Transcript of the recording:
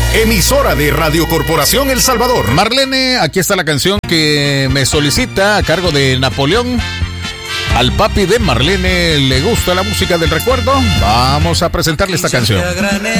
emisora de Radio Corporación El Salvador. Marlene, aquí está la canción que me solicita a cargo de Napoleón. Al papi de Marlene le gusta la música del recuerdo. Vamos a presentarle esta canción.